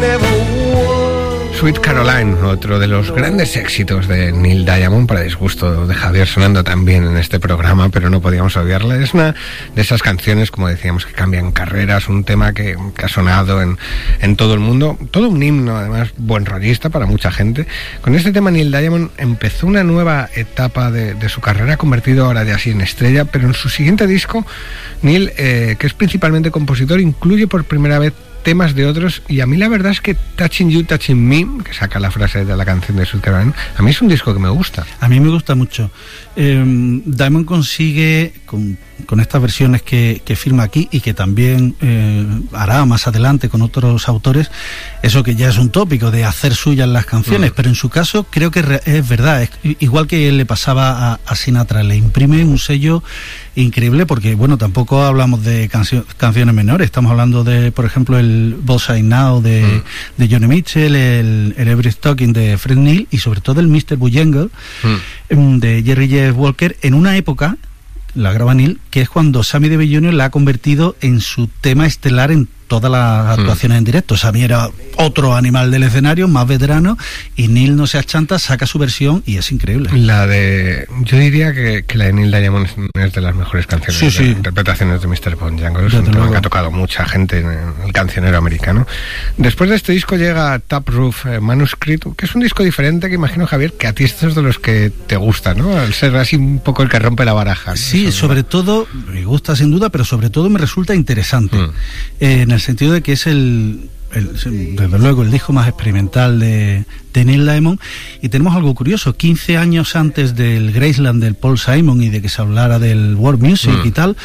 Sweet Caroline, otro de los grandes éxitos de Neil Diamond, para disgusto de Javier, sonando también en este programa, pero no podíamos obviarla. Es una de esas canciones, como decíamos, que cambian carreras, un tema que ha sonado en todo el mundo, todo un himno, además, buen rollista para mucha gente. Con este tema Neil Diamond empezó una nueva etapa de su carrera, convertido ahora ya así en estrella, pero en su siguiente disco, Neil, que es principalmente compositor, incluye por primera vez temas de otros, y a mí la verdad es que Touching You, Touching Me, que saca la frase de la canción de Sweet Caroline, a mí es un disco que me gusta. A mí me gusta mucho. Diamond consigue con estas versiones que firma aquí, y que también hará más adelante con otros autores, eso que ya es un tópico de hacer suyas las canciones, pero en su caso creo que es verdad, es igual que le pasaba a Sinatra, le imprime un sello increíble, porque bueno, tampoco hablamos de canciones menores, estamos hablando de, por ejemplo, el Both Side Now de Joni Mitchell, el Every Talking de Fred Neil, y sobre todo el Mr. Bujangle de Jerry Jeff Walker, en una época, la graba Neil, que es cuando Sammy Davis Jr. la ha convertido en su tema estelar en todas las actuaciones en directo. Sammy era otro animal del escenario, más veterano, y Neil no se achanta, saca su versión y es increíble. Yo diría que la de Neil Diamond es de las mejores canciones, de interpretaciones de Mr. Bujangle. Es un tema que ha tocado mucha gente en el cancionero americano. Después de este disco llega Taproof Manuscript, que es un disco diferente, que imagino, Javier, que a ti esto es de los que te gusta, ¿no? Al ser así un poco el que rompe la baraja, ¿no? Sí, sobre todo, me gusta sin duda, pero sobre todo me resulta interesante. En el sentido de que es desde luego el disco más experimental de Neil Diamond, y tenemos algo curioso: 15 años antes del Graceland del Paul Simon y de que se hablara del world music y tal,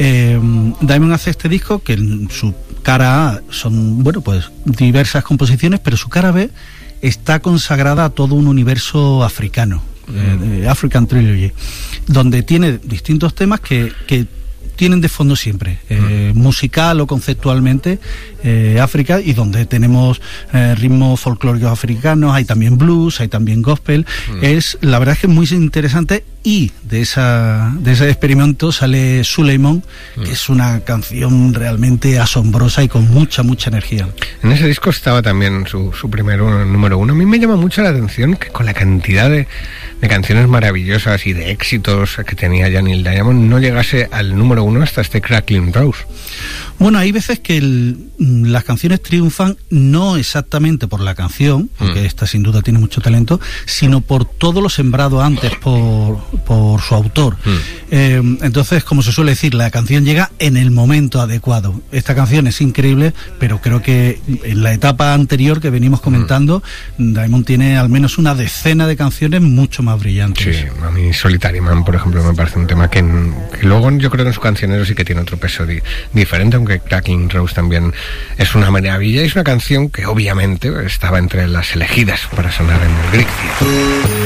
Diamond hace este disco que en su cara A son, bueno, pues diversas composiciones, pero su cara B está consagrada a todo un universo africano, African Trilogy, donde tiene distintos temas que tienen de fondo siempre, musical o conceptualmente, África, y donde tenemos ritmos folclóricos africanos, hay también blues, hay también gospel. La verdad es que es muy interesante, y de ese experimento sale Suleiman, que es una canción realmente asombrosa y con mucha energía. En ese disco estaba también su primer número uno. A mí me llama mucho la atención que con la cantidad de canciones maravillosas y de éxitos que tenía ya Neil Diamond, no llegase al número uno hasta este Crackling Rose. Bueno, hay veces que las canciones triunfan no exactamente por la canción, aunque esta sin duda tiene mucho talento, sino por todo lo sembrado antes por su autor. Entonces, como se suele decir, la canción llega en el momento adecuado. Esta canción es increíble, pero creo que en la etapa anterior que venimos comentando, Diamond tiene al menos una decena de canciones mucho más brillantes. Sí, a mí Solitary Man, por ejemplo, me parece un tema que luego yo creo que en su cancionero sí que tiene otro peso diferente, aunque Crackling Rose también es una maravilla, y es una canción que obviamente estaba entre las elegidas para sonar en el Greek Theatre.